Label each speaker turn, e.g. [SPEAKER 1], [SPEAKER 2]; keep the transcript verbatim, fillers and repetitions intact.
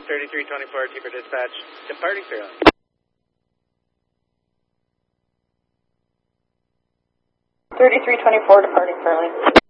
[SPEAKER 1] thirty-three twenty-four, Keeper Dispatch, departing Fairlane.
[SPEAKER 2] thirty-three twenty-four, departing Fairlane.